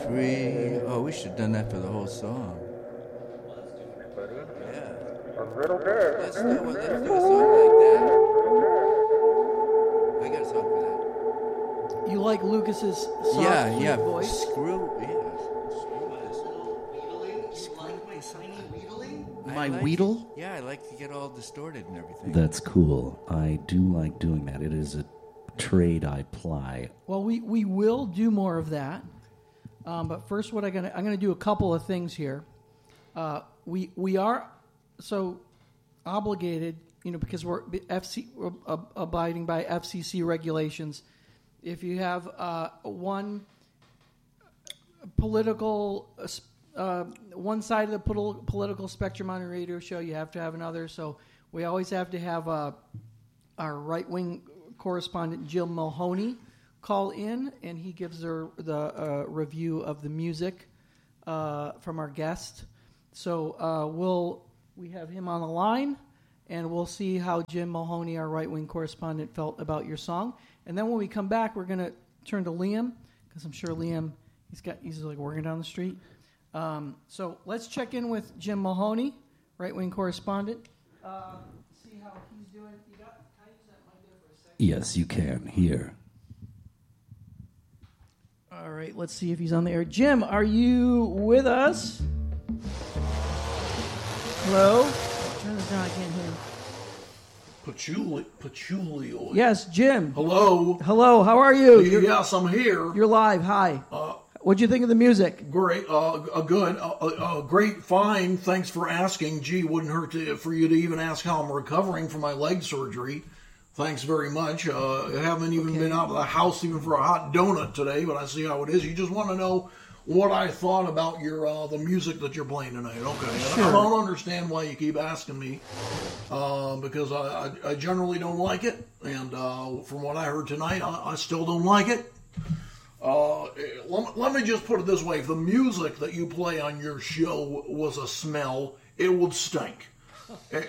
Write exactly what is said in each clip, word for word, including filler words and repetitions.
three. Oh, we should have done that for the whole song. Yeah. A little bit. Let's do, well, let's do a song like that. I got a song for that. You like Lucas's soft Yeah, cute yeah. voice? Screw, yeah. My like Weedle? it. Yeah, I like to get all distorted and everything. That's cool. I do like doing that. It is a trade I ply. Well, we, we will do more of that. Um, but first, what I gonna I'm gonna do a couple of things here. Uh, we we are so obligated, you know, because we're F C we're ab- abiding by F C C regulations. If you have uh, one political, uh, one side of the pol- political spectrum on a radio show, you have to have another. So we always have to have uh, our right wing correspondent Jim Mahoney call in, and he gives her the uh, review of the music uh, from our guest. So uh, we'll we have him on the line, and we'll see how Jim Mahoney, our right-wing correspondent, felt about your song. And then when we come back, we're going to turn to Liam, because I'm sure Liam he's got he's like working down the street. Um, so let's check in with Jim Mahoney, right-wing correspondent. Uh, see how he's doing. You got? Can I use that mic there for a second? Yes, you can. Here. All right, let's see if he's on the air. Jim, are you with us? Hello? Turn this down, I can't hear him. Patchouli, patchouli oil. Yes, Jim. Hello. Hello, how are you? You're, Yes, I'm here. you're live, hi. Uh, What'd you think of the music? Great, uh, uh, good, uh, uh, great, fine. Thanks for asking. Gee, wouldn't hurt to, for you to even ask how I'm recovering from my leg surgery. Thanks very much. Uh, I haven't even Okay. been out of the house even for a hot donut today, but I see how it is. You just want to know what I thought about your uh, the music that you're playing tonight. Okay, Sure. I don't understand why you keep asking me, uh, because I, I, I generally don't like it, and uh, from what I heard tonight, I, I still don't like it. Uh, let, let me just put it this way: if the music that you play on your show was a smell, it would stink. and,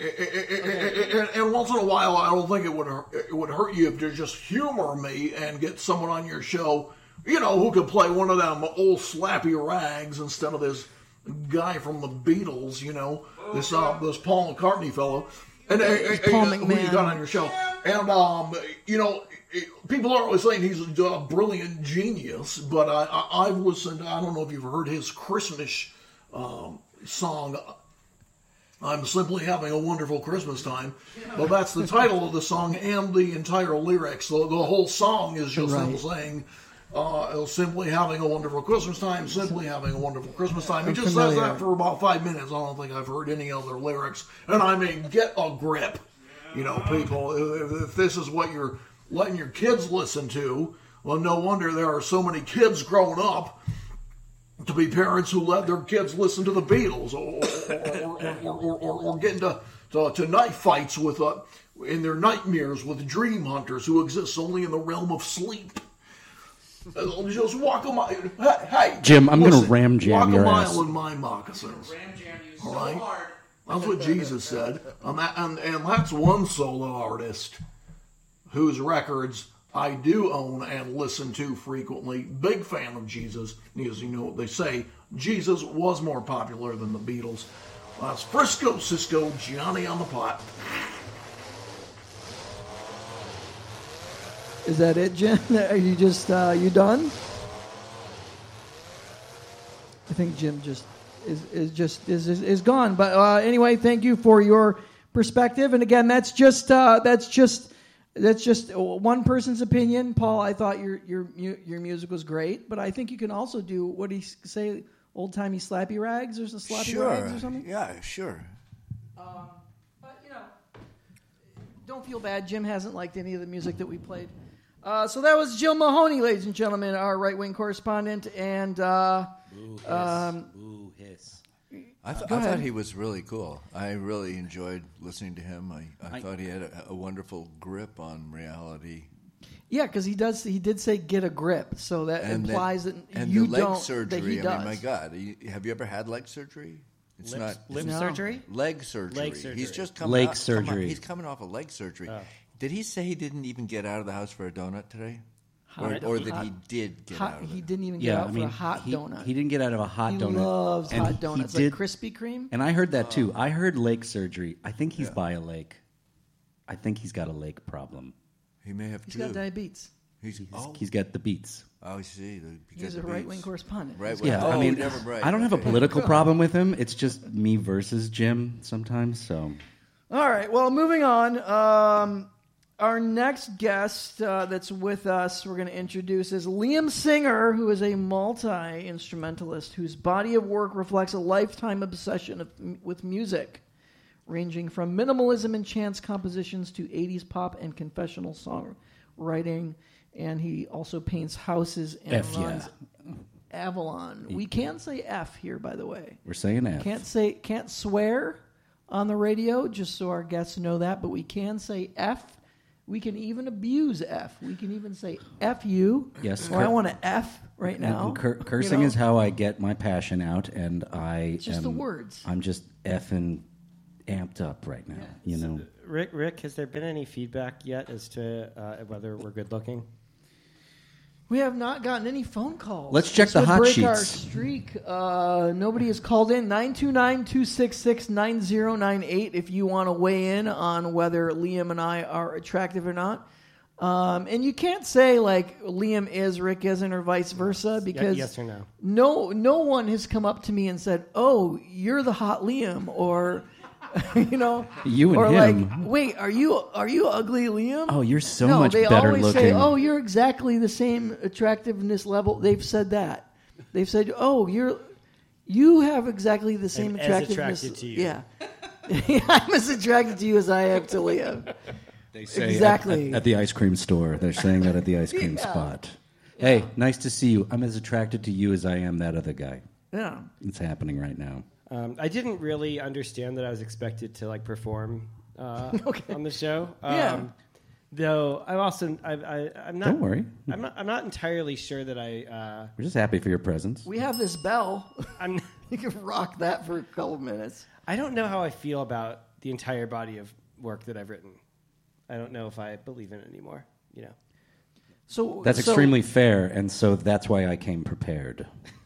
and, and once in a while, I don't think it would it would hurt you if you just humor me and get someone on your show, you know, who could play one of them old slappy rags instead of this guy from the Beatles, you know, this uh, this Paul McCartney fellow, and uh, Paul uh, who you McMahon. got on your show, and um, you know. People are always saying he's a brilliant genius, but I, I, I've listened. I don't know if you've heard his Christmas um, song. I'm simply having a wonderful Christmas time. Well, that's the title of the song and the entire lyrics. The, the whole song is just Right. him saying, uh, simply having a wonderful Christmas time, simply having a wonderful Christmas time. He I'm just familiar. says that for about five minutes. I don't think I've heard any other lyrics. And I mean, get a grip. You know, people, if, if this is what you're letting your kids listen to, well, no wonder there are so many kids growing up to be parents who let their kids listen to the Beatles, or, or, or, or, or, or get into to, to knife fights with uh, in their nightmares with dream hunters who exist only in the realm of sleep. Uh, Just walk a mile. Hey, hey Jim, I'm gonna listen, ram jam walk your a mile ass. in my moccasins. All right, that's what Jesus said, um, and and that's one solo artist whose records I do own and listen to frequently. Big fan of Jesus, because you know what they say, Jesus was more popular than the Beatles. That's Frisco Cisco, Johnny on the pot. Is that it, Jim? Are you just, uh, you done? I think Jim just is, is just is, is, is gone. But uh, anyway, thank you for your perspective. And again, that's just uh, that's just that's just one person's opinion. Paul, I thought your your your music was great, but I think you can also do what do you say, old timey slappy rags or some sloppy Sure. rags or something. Yeah, sure. Um, but you know, don't feel bad. Jim hasn't liked any of the music that we played. Uh, so that was Jill Mahoney, ladies and gentlemen, our right-wing correspondent, and uh, Boo hiss. Um, Boo hiss. I, th- Go I ahead. thought he was really cool. I really enjoyed listening to him. I, I, I- thought he had a, a wonderful grip on reality. yeah, because he does. He did say get a grip, so that And implies that, that, and you the leg don't. surgery. That he I does. mean, my God, you, have you ever had leg surgery? It's Lip, not lip No. surgery? leg surgery. Leg surgery. He's just coming. Leg out, come on, surgery. he's coming off a leg surgery. Oh. Did he say he didn't even get out of the house for a donut today? or, Hot- or that hot- he did get hot, out of he it. didn't even get Yeah, out I for mean, a hot he, donut. he didn't get out of a hot He donut. loves And hot he donuts, did- like Krispy Kreme. And I heard that too. I heard lake surgery. I think he's Yeah. by a lake. I think he's got a lake problem. He may have He's two. got diabetes. He's, He's, oh, he's got the beats. oh, I see. The, he He's got a the right wing beats. correspondent. Right He's wing. Yeah, Oh, I mean, never right. I don't have a Okay. political problem with him. It's just me versus Jim sometimes. So All right. Well, moving on. Um, our next guest uh, that's with us, we're going to introduce is Liam Singer, who is a multi-instrumentalist whose body of work reflects a lifetime obsession of, with music, ranging from minimalism and chance compositions to eighties pop and confessional songwriting. And he also paints houses and F yeah. runs Avalon. We can say F here, by the way. we're saying F. Can't say can't swear on the radio, just so our guests know that, but we can say F. We can even abuse F. We can even say F you. Yes, Or cur- I want to F right And- now. and cur- cursing You know? is how I get my passion out, and I It's just am, the words. I'm just effing amped up right now. You know, Rick, Rick, has there been any feedback yet as to uh, whether we're good looking? We have not gotten any phone calls. Let's check This the would hot break our sheets. streak. Uh, nobody has called in. nine two nine, two six six, nine zero nine eight if you want to weigh in on whether Liam and I are attractive or not. Um, and you can't say like Liam is, Rick isn't, or vice versa, because yes or no? no, no one has come up to me and said, "Oh, you're the hot Liam," or you know, You and or him. like, "Wait, are you are you ugly, Liam?" oh, you're so no, much they better always looking. say, "Oh, you're exactly the same attractiveness level." They've said that. They've said, "Oh, you're you have exactly the same I'm as attractiveness." attracted to you. Yeah, I'm as attracted to you as I am to Liam. They say at- Exactly. At, at the ice cream store. They're saying that at the ice cream Yeah. spot. Hey, nice to see you. I'm as attracted to you as I am that other guy. Yeah. It's happening right now. Um, I didn't really understand that I was expected to like perform uh, on the show. Um, Yeah. Though I'm also I, I, I'm not. Don't worry. I'm not. I'm not entirely sure that I. Uh, We're just happy for your presence. We have this bell. I'm. You can rock that for a couple minutes. I don't know how I feel about the entire body of work that I've written. I don't know if I believe in it anymore. You know. So That's so- extremely fair, and so that's why I came prepared.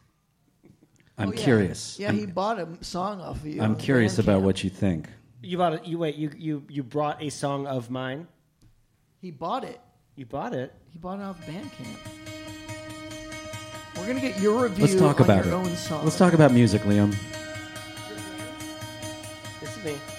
I'm Oh, yeah. curious. Yeah, I'm, he bought a song off of you. I'm on curious about Bandcamp. what you think. You bought it. You wait. You you you brought a song of mine. He bought it. You bought it. He bought it off Bandcamp. We're gonna get your review. Let's talk on about your it. Own song. Let's talk about music, Liam. This is me.